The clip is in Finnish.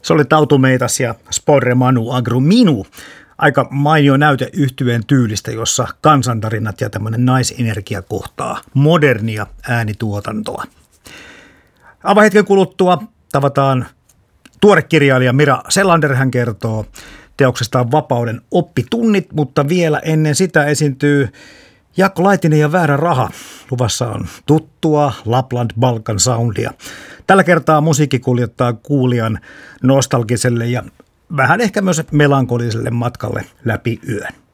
Se oli Tautumeitas ja Sporre Manu Agru Minu. Aika mainio näyte yhtyeen tyylistä, jossa kansantarinat ja tämmöinen naisenergia kohtaa modernia äänituotantoa. Aivan hetken kuluttua tavataan tuorekirjailija Mira Selander. Hän kertoo teoksestaan Vapauden oppitunnit, mutta vielä ennen sitä esiintyy Jaakko Laitinen ja Väärä raha. Luvassa on tuttua Lapland Balkan soundia. Tällä kertaa musiikki kuljettaa kuulijan nostalgiselle ja vähän ehkä myös melankoliselle matkalle läpi yön.